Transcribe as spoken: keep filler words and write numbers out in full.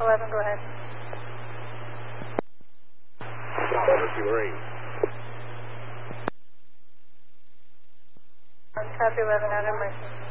eleven, go ahead. Copy, Marine. Copy eleven, out of emergency.